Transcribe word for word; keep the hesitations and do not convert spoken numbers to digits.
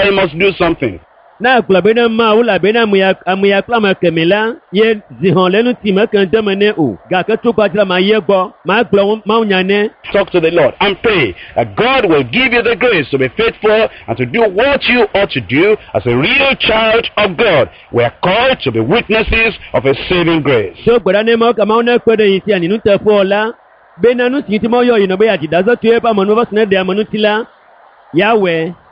he must do something. Na kula bena ma wula bena muya amuya klama kemela ye zihon lenu ti ma kan demene o ga ka to pa ma ye gbo ma gbo ma unyane. Talk to the Lord and pray that God will give you the grace to be faithful and to do what you ought to do as a real child of God. We are called to be witnesses of a saving grace. So gbara ne mo ka ma una kwede yin ti aninu te fo ola bena nu ti ti mo yo yin no be ati dazo ti e pa mo no ba sne de amanu ti la Yahweh